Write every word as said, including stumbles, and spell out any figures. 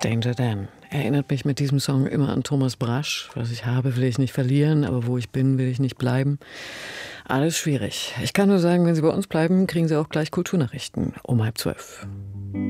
Danger Dan erinnert mich mit diesem Song immer an Thomas Brasch. Was ich habe, will ich nicht verlieren, aber wo ich bin, will ich nicht bleiben. Alles schwierig. Ich kann nur sagen, wenn Sie bei uns bleiben, kriegen Sie auch gleich Kulturnachrichten um halb zwölf.